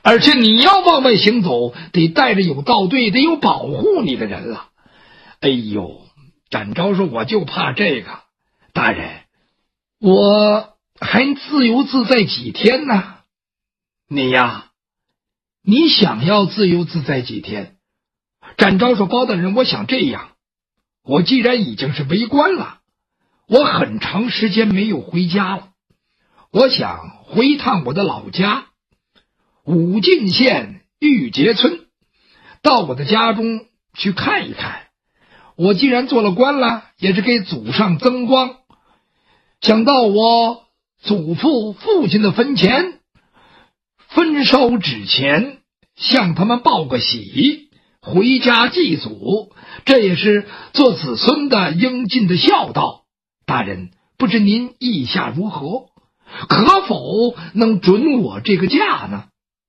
而且你要往外行走，得带着有道队，得有保护你的人了。哎呦，展昭说，我就怕这个。大人，我还自由自在几天呢？你呀，你想要自由自在几天？展昭说，包大人，我想这样，我既然已经是为官了，我很长时间没有回家了，我想回一趟我的老家武进县玉碣村，到我的家中去看一看。我既然做了官了，也是给祖上增光，想到我祖父父亲的坟前分烧纸钱，向他们报个喜，回家祭祖，这也是做子孙的应尽的孝道。大人，不知您意下如何？可否能准我这个假呢？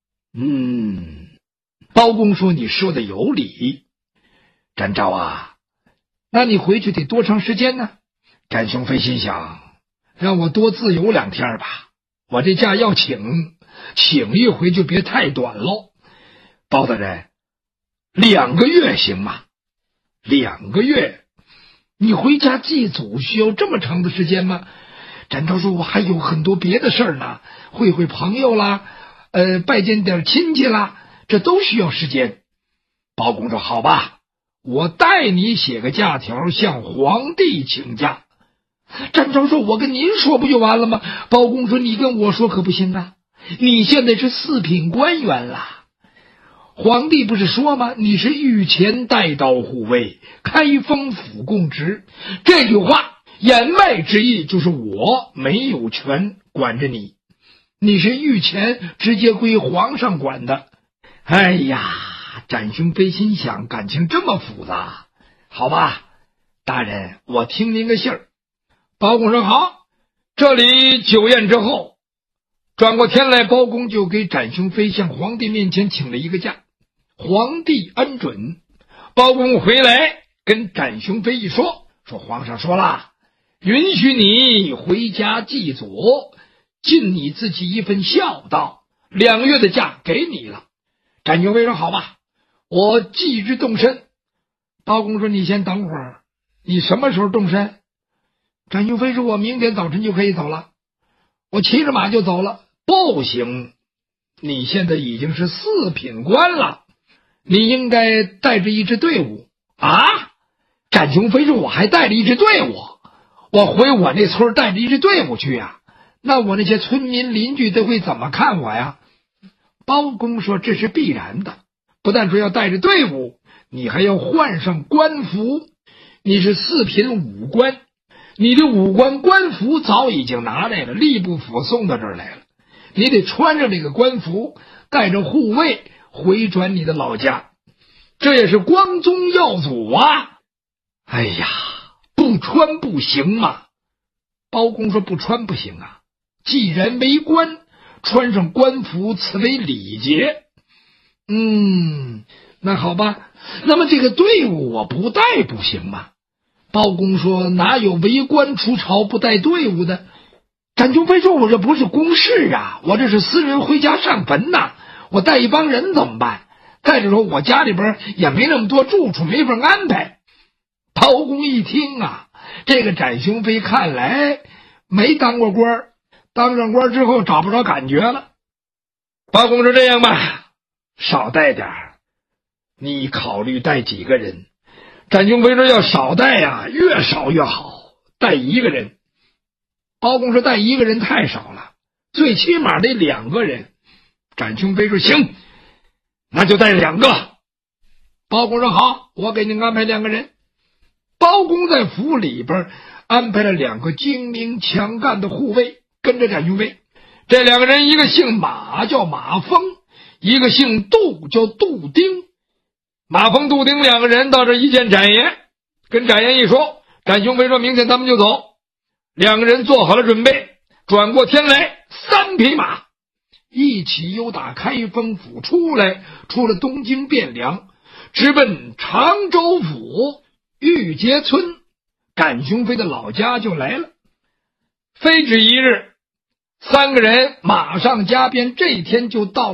包公说，你说的有理。展昭啊，那你回去得多长时间呢？展雄飞心想，让我多自由2天吧，我这假要请一回就别太短喽。包大人，2个月行吗？2个月？你回家祭祖需要这么长的时间吗？展昭说，我还有很多别的事儿呢，会朋友啦，拜见点亲戚啦，这都需要时间。包公说，好吧，我代你写个假条向皇帝请假。展昭说，我跟您说不就完了吗？包公说，你跟我说可不行啊，你现在是4品官员了。皇帝不是说吗？你是御前带刀护卫，开封府供职。这句话言外之意就是我没有权管着你，你是御前直接归皇上管的。哎呀，展雄飞心想，感情这么复杂。好吧，大人，我听您个信儿。包公说，好。这里酒宴之后，转过天来，包公就给展雄飞向皇帝面前请了一个假。皇帝恩准，包公回来跟展雄飞一说，皇上说了，允许你回家祭祖，尽你自己一份孝道，2个月的假给你了。展雄飞说，好吧，我即日动身。包公说，你先等会儿，你什么时候动身？展雄飞说，我明天早晨就可以走了，我骑着马就走了。不行，你现在已经是4品官了，你应该带着一支队伍啊！展雄飞说，我还带着一支队伍，我回我那村带着一支队伍去啊，那我那些村民邻居都会怎么看我呀？包公说，这是必然的，不但说要带着队伍，你还要换上官服。你是4品武官，你的武官官服早已经拿来了，吏部府送到这儿来了，你得穿着这个官服，带着护卫回转你的老家，这也是光宗耀祖啊！哎呀，不穿不行嘛。包公说，不穿不行啊，既然为官，穿上官服，此为礼节。那好吧，那么这个队伍我不带不行吗？包公说，哪有为官出朝不带队伍的？展雄飞说，我这不是公事啊，我这是私人回家上坟呐，我带一帮人怎么办？再者说，我家里边也没那么多住处，没法安排。包公一听啊，这个展雄飞看来没当过官，当上官之后找不着感觉了。包公说，这样吧，少带点儿，你考虑带几个人？展雄飞说，要少带呀，越少越好，带1个人。包公说，带1个人太少了，最起码得2个人。展雄飞说，行，那就带2个。包公说，好，我给您安排2个人。包公在府里边安排了2个精明强干的护卫跟着展雄飞。这2个人，一个姓马叫马峰，一个姓杜叫杜丁。马峰、杜丁2个人到这一见展爷，跟展爷一说，展雄飞说，明天咱们就走。2个人做好了准备，转过天来3匹马一起由打开封府出来，出了东京汴梁，直奔常州府玉碣村，展雄飞的老家就来了。非止1日，3个人马上加鞭，这天就到了